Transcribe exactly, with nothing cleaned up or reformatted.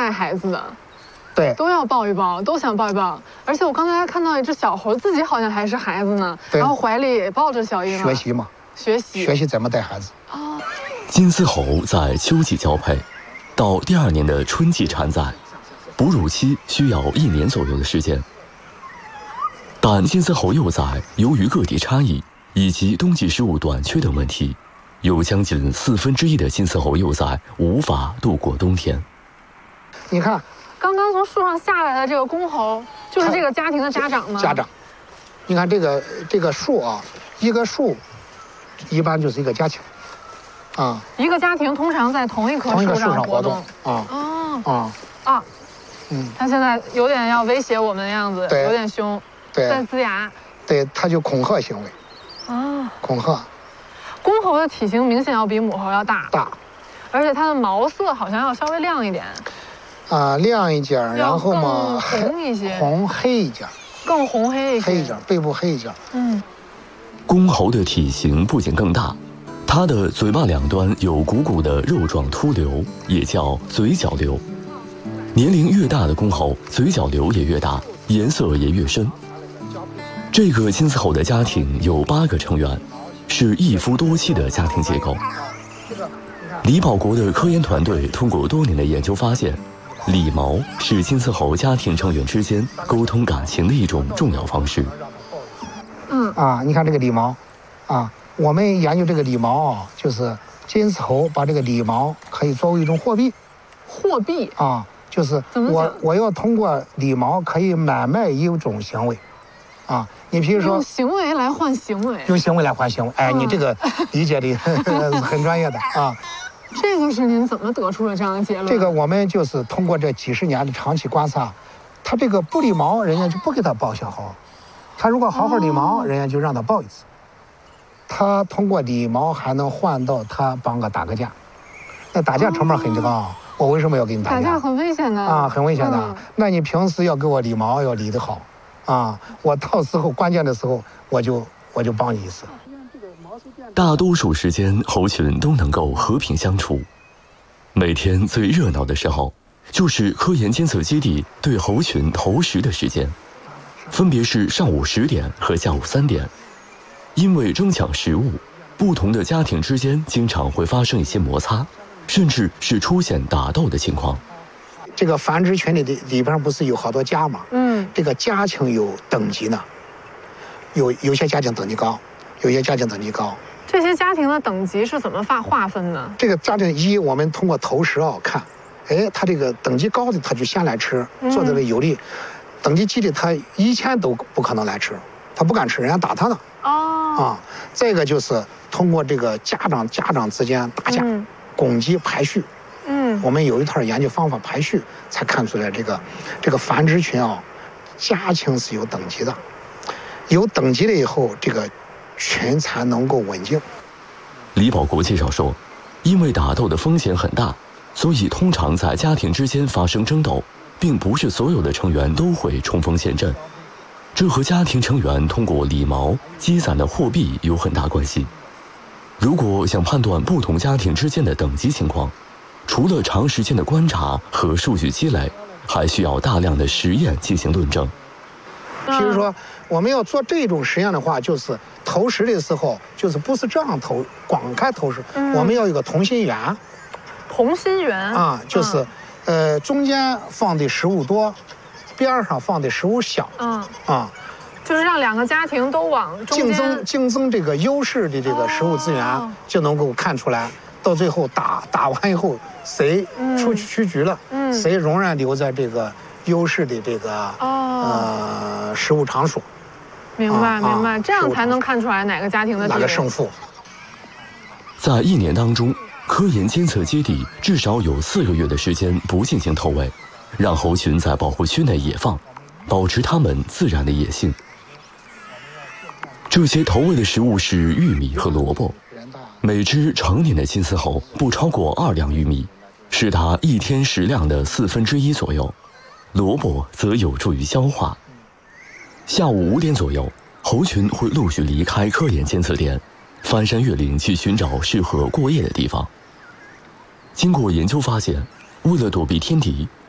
带孩子的， 对， 都要抱一抱，都想抱一抱。而且我刚才还看到一只小猴，自己好像还是孩子呢，然后怀里也抱着小婴儿。 学习嘛， 学习学习怎么带孩子。 哦， 金丝猴在秋季交配，到第二年的春季产崽，哺乳期需要一年左右的时间。但金丝猴幼崽由于个体差异以及冬季食物短缺等问题，有将近四分之一的金丝猴幼崽无法度过冬天。 你看， 刚刚从树上下来的这个公猴，就是这个家庭的家长吗？ 家长，你看这个这个树啊，一个树，一般就是一个家庭，啊， 一个家庭通常在同一棵树上活动啊啊啊啊， 嗯， 它现在有点要威胁我们的样子，有点凶， 对， 在呲牙， 对，它就恐吓行为啊， 恐吓。 公猴的体型明显要比母猴要大， 大， 而且它的毛色好像要稍微亮一点， 啊，亮一点，然后嘛， 红一些， 红黑一点， 更红黑一些， 黑一点，背部黑一点。 嗯， 公猴的体型不仅更大，它的嘴巴两端有鼓鼓的肉状突瘤，也叫嘴角瘤。年龄越大的公猴，嘴角瘤也越大，颜色也越深。这个金丝猴的家庭有八个成员，是一夫多妻的家庭结构。李保国的科研团队通过多年的研究发现，理毛是金丝猴家庭成员之间沟通感情的一种重要方式。 嗯啊，你看这个理毛，啊，我们研究这个理毛啊，就是金丝猴把这个理毛可以作为一种货币。 货币啊，就是我我要通过理毛可以买卖一种行为，啊，你比如说用行为来换行为， 用行为来换行为，哎，你这个理解的很专业的啊。 这个是您怎么得出了这样的结论？ 这个我们就是通过这几十年的长期观察，他这个不理毛，人家就不给他抱小猴；他如果好好理毛，哦、人家就让他抱一次。他通过理毛还能换到他帮个打个架，那打架成本很高。哦、我为什么要给你打架？ 打架很危险的啊，很危险的。嗯、那你平时要给我理毛，要理得好啊，我到时候关键的时候，我就我就帮你一次。 大多数时间，猴群都能够和平相处。每天最热闹的时候，就是科研监测基地对猴群投食的时间，分别是上午十点和下午三点。因为争抢食物，不同的家庭之间经常会发生一些摩擦，甚至是出现打斗的情况。 这个繁殖群里的里边不是有好多家吗？嗯，这个家庭有等级呢，有有些家庭等级高，有些家庭等级高。 这些家庭的等级是怎么划划分的？ 这个家庭一，我们通过投食啊看，哎，他这个等级高的他就先来吃，做的有利；嗯、等级低的他以前都不可能来吃，他不敢吃，人家打他呢。哦。啊，再一个就是通过这个家长家长之间打架、嗯、攻击排序。嗯。我们有一套研究方法排序，才看出来这个这个繁殖群啊，家庭是有等级的，有等级了以后，这个群才能够稳定。 李保国介绍说，因为打斗的风险很大，所以通常在家庭之间发生争斗，并不是所有的成员都会冲锋陷阵。这和家庭成员通过理毛积攒的货币有很大关系。如果想判断不同家庭之间的等级情况，除了长时间的观察和数据积累，还需要大量的实验进行论证。 比如说，我们要做这种实验的话，就是投食的时候，就是不是这样投，广开投食，嗯、我们要有个同心圆。 同心圆啊，就是，嗯、呃，中间放的食物多，边上放的食物小。嗯啊， 就是让两个家庭都往中间竞争竞争这个优势的这个食物资源，哦、就能够看出来。到最后打打完以后，谁出出局了，嗯、谁仍然留在这个优势的这个、哦、呃食物场所。 明白、啊、明白，这样才能看出来哪个家庭的哪个胜负。 在一年当中，科研监测基地至少有四个月的时间不进行投喂，让猴群在保护区内野放，保持它们自然的野性。这些投喂的食物是玉米和萝卜。每只成年的金丝猴不超过二两玉米，是它一天食量的四分之一左右。萝卜则有助于消化。下午五点左右，猴群会陆续离开科研监测点，翻山越岭去寻找适合过夜的地方。经过研究发现，为了躲避天敌，